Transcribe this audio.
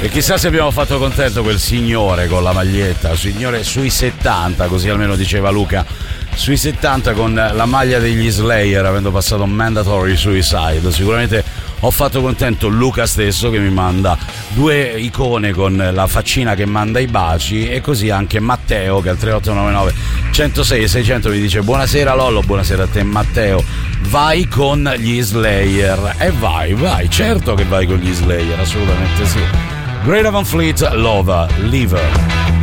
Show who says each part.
Speaker 1: E chissà se abbiamo fatto contento quel signore con la maglietta, signore sui 70, così almeno diceva Luca, sui 70 con la maglia degli Slayer, avendo passato Mandatory Suicide. Sicuramente ho fatto contento Luca stesso, che mi manda 2 icone con la faccina che manda i baci, e così anche Matteo che al 3899 106 600 mi dice: buonasera Lollo, buonasera a te Matteo, vai con gli Slayer. E vai, certo che vai con gli Slayer, assolutamente sì. Greta Van Fleet, Lover, Lever.